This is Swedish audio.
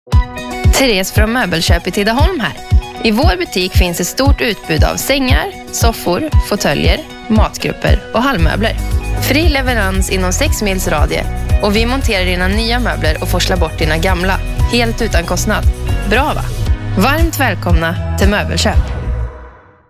Therese från Möbelköp i Tidaholm här. I vår butik finns ett stort utbud av sängar, soffor, fåtöljer, matgrupper och hallmöbler. Fri leverans inom 6 mils radie och vi monterar dina nya möbler och forslar bort dina gamla, helt utan kostnad. Bra va? Varmt välkomna till Möbelköp.